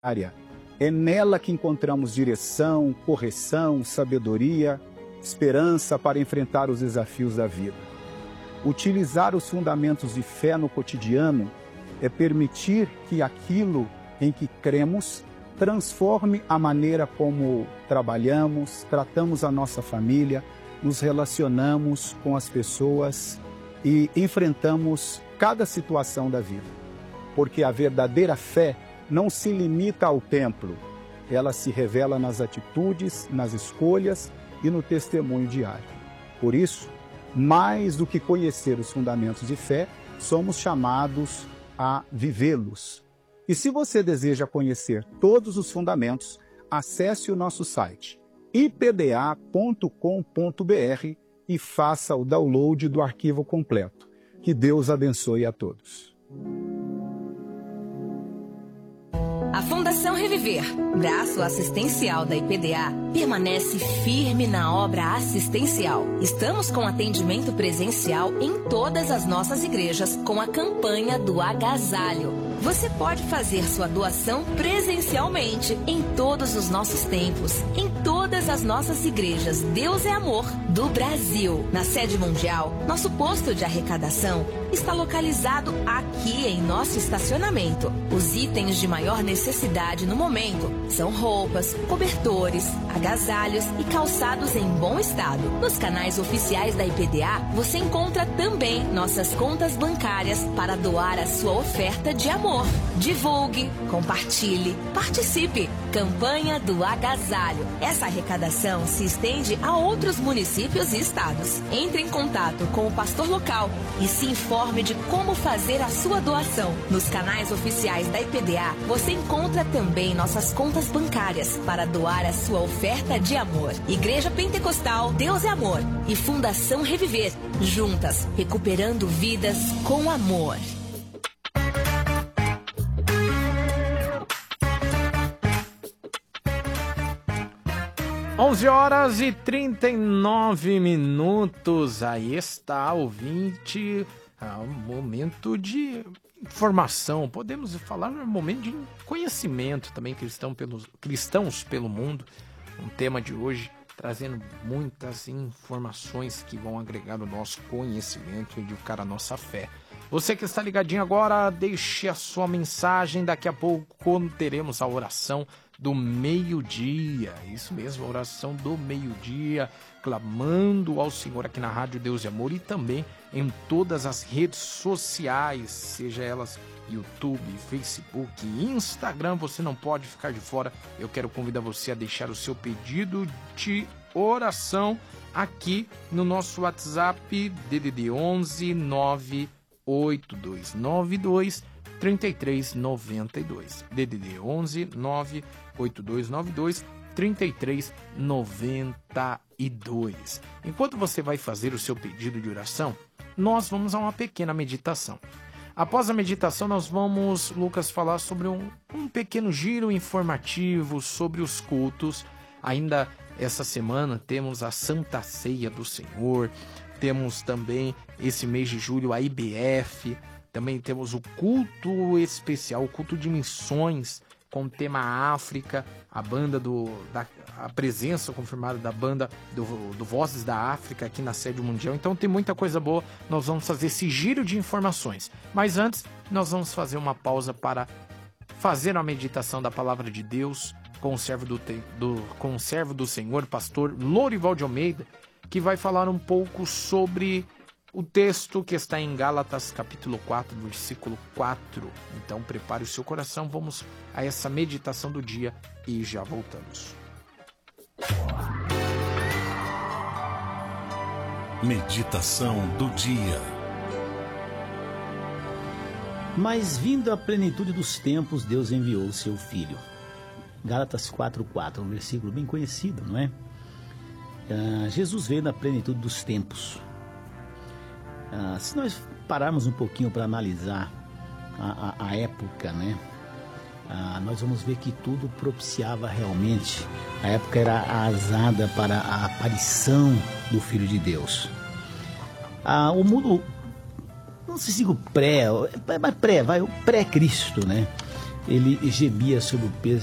É nela que encontramos direção, correção, sabedoria, esperança para enfrentar os desafios da vida. Utilizar os fundamentos de fé no cotidiano é permitir que aquilo em que cremos transforme a maneira como trabalhamos, tratamos a nossa família, nos relacionamos com as pessoas e enfrentamos cada situação da vida. Porque a verdadeira fé não se limita ao templo, ela se revela nas atitudes, nas escolhas e no testemunho diário. Por isso, mais do que conhecer os fundamentos de fé, somos chamados a vivê-los. E se você deseja conhecer todos os fundamentos, acesse o nosso site ipda.com.br e faça o download do arquivo completo. Que Deus abençoe a todos. A Fundação Reviver, braço assistencial da IPDA, permanece firme na obra assistencial. Estamos com atendimento presencial em todas as nossas igrejas com a campanha do agasalho. Você pode fazer sua doação presencialmente em todos os nossos templos, em todas as nossas igrejas Deus é Amor do Brasil. Na sede mundial, nosso posto de arrecadação está localizado aqui em nosso estacionamento. Os itens de maior necessidade no momento são roupas, cobertores, agasalhos e calçados em bom estado. Nos canais oficiais da IPDA, você encontra também nossas contas bancárias para doar a sua oferta de amor. Divulgue, compartilhe, participe. Campanha do Agasalho. Essa arrecadação se estende a outros municípios e estados. Entre em contato com o pastor local e se informe de como fazer a sua doação. Nos canais oficiais da IPDA, você encontra também nossas contas bancárias para doar a sua oferta de amor. Igreja Pentecostal Deus é Amor e Fundação Reviver. Juntas, recuperando vidas com amor. 11h39. Aí está, ouvinte, um momento de informação. Podemos falar um momento de conhecimento também, cristãos pelo mundo. Um tema de hoje trazendo muitas informações que vão agregar o nosso conhecimento e educar a nossa fé. Você que está ligadinho agora, deixe a sua mensagem. Daqui a pouco teremos a oração do meio-dia. Isso mesmo, a oração do meio-dia, clamando ao Senhor aqui na Rádio Deus e Amor e também em todas as redes sociais, seja elas YouTube, Facebook, Instagram. Você não pode ficar de fora. Eu quero convidar você a deixar o seu pedido de oração aqui no nosso WhatsApp DDD 11 98292 3392. DDD 11 98292 3392. Enquanto você vai fazer o seu pedido de oração, nós vamos a uma pequena meditação. Após a meditação, nós vamos, Lucas, falar sobre um pequeno giro informativo sobre os cultos. Ainda essa semana temos a Santa Ceia do Senhor, temos também esse mês de julho a IBF, também temos o culto especial, o culto de missões com o tema África, a presença confirmada da banda do Vozes da África aqui na sede mundial. Então tem muita coisa boa, nós vamos fazer esse giro de informações. Mas antes, nós vamos fazer uma pausa para fazer a meditação da Palavra de Deus com o servo do Senhor, pastor Lorival de Almeida, que vai falar um pouco sobre o texto que está em Gálatas, capítulo 4, versículo 4. Então, prepare o seu coração, vamos a essa meditação do dia e já voltamos. Meditação do dia. Mas vindo a plenitude dos tempos, Deus enviou o seu Filho. Gálatas 4:4, um versículo bem conhecido, não é? Jesus veio na plenitude dos tempos. Se nós pararmos um pouquinho para analisar a época, né? Nós vamos ver que tudo propiciava realmente. A época era azada para a aparição do Filho de Deus. O mundo, não se diga o pré-Cristo, né? ele gemia sob o peso